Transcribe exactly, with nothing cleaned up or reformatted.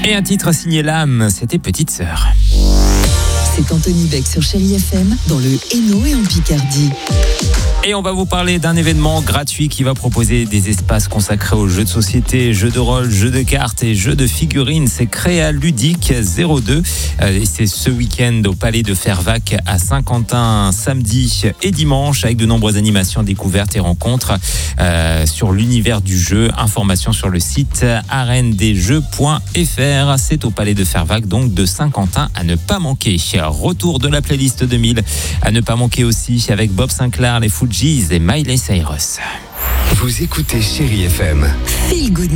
Et un titre signé l'âme, c'était Petite Sœur. C'est Anthony Beck sur Chérie F M, dans le Hainaut et en Picardie. Et on va vous parler d'un événement gratuit qui va proposer des espaces consacrés aux jeux de société, jeux de rôle, jeux de cartes et jeux de figurines. C'est Créa Ludique zéro deux. Et c'est ce week-end au Palais de Fervaques à Saint-Quentin, samedi et dimanche, avec de nombreuses animations, découvertes et rencontres euh, sur l'univers du jeu. Information sur le site arène des jeux point f r. C'est au Palais de Fervaques, donc de Saint-Quentin, à ne pas manquer. Retour de la playlist deux mille à ne pas manquer aussi avec Bob Sinclair, les Fugees et Miley Cyrus. Vous écoutez Chérie F M. Feel good.